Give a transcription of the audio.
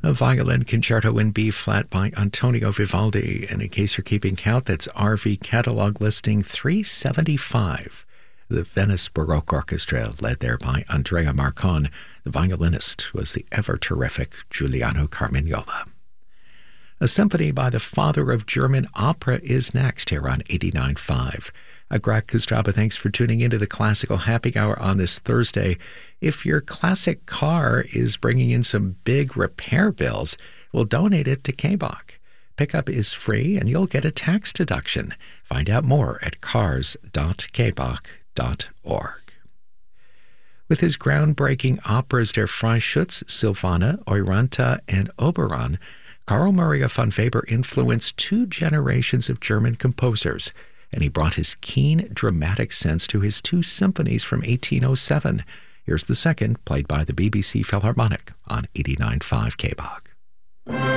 A violin concerto in B flat by Antonio Vivaldi. And in case you're keeping count, that's RV catalog listing 375. The Venice Baroque Orchestra, led there by Andrea Marcon. The violinist was the ever-terrific Giuliano Carmignola. A symphony by the father of German opera is next here on 89.5. Greg Kostraba, thanks for tuning into the Classical Happy Hour on this Thursday. If your classic car is bringing in some big repair bills, we'll donate it to KBOC. Pickup is free and you'll get a tax deduction. Find out more at cars.kboc.org. With his groundbreaking operas Der Freischütz, Silvana, Euranta, and Oberon, Carl Maria von Weber influenced two generations of German composers, and he brought his keen, dramatic sense to his two symphonies from 1807. Here's the second, played by the BBC Philharmonic on 89.5 KBOC.